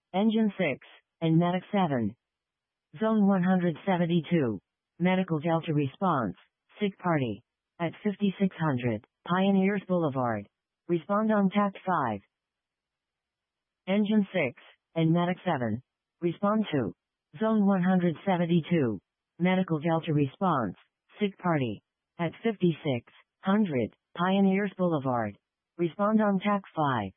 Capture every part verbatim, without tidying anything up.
Engine six, and Medic seven. Zone one seventy-two. Medical Delta response, sick party. At fifty-six hundred, Pioneers Boulevard. Respond on T A C five. Engine six, and Medic seven. Respond to. Zone one seventy-two. Medical Delta response, sick party. At fifty-six hundred, Pioneers Boulevard. Respond on T A C five.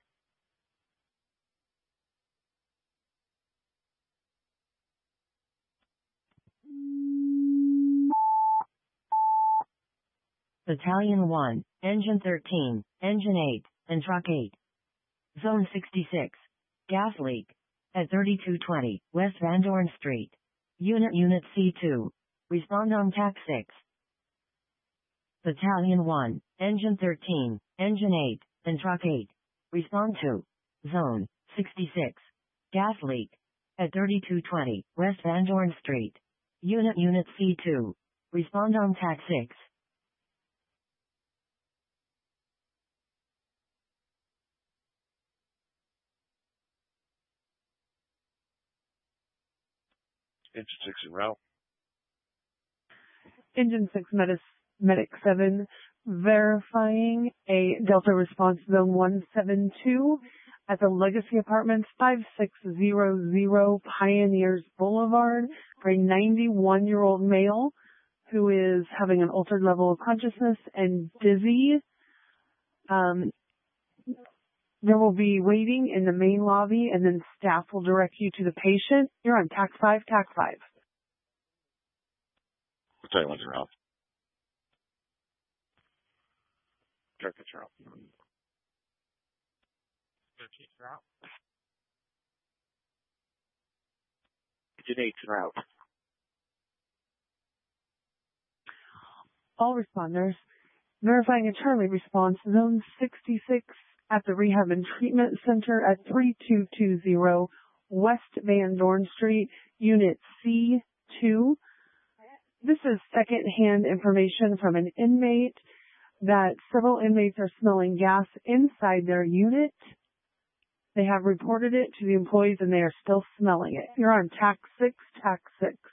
Battalion one, Engine thirteen, Engine eight, and Truck eight. Zone sixty-six. Gas leak. At thirty-two twenty, West Van Dorn Street. Unit Unit C two. Respond on T A C six. Battalion one, Engine thirteen, Engine eight, and Truck eight. Respond to. Zone sixty-six. Gas leak. At thirty-two twenty, West Van Dorn Street. Unit Unit C two. Respond on T A C six. Engine six en route. Engine six, Medic, Medic seven, verifying a Delta response zone one seven two at the Legacy Apartments, five six zero zero Pioneers Boulevard, for a ninety-one-year-old male who is having an altered level of consciousness and dizzy. Um, there will be waiting in the main lobby, and then staff will direct you to the patient. You're on T A C five, T A C five. Battalion one's en route. Truck eight's en route. thirteen's en route. Engine eight's en route. All responders, verifying a Charlie response, zone sixty-six at the Rehab and Treatment Center at thirty-two twenty West Van Dorn Street, Unit C two. This is second-hand information from an inmate that several inmates are smelling gas inside their unit. They have reported it to the employees and they are still smelling it. You're on T A C six, T A C six.